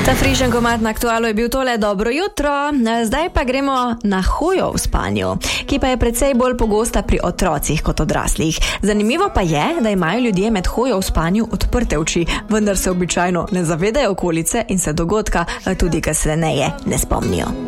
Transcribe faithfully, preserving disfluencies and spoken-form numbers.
Ta frižen komad na Aktualu je bil tole dobro jutro, zdaj pa gremo na hojo v spanju, ki pa je precej bolj pogosta pri otrocih kot odraslih. Zanimivo pa je, da imajo ljudje med hojo v spanju odprte oči, vendar se običajno ne zavedajo okolice in se dogodka tudi kasneje ne spomnijo.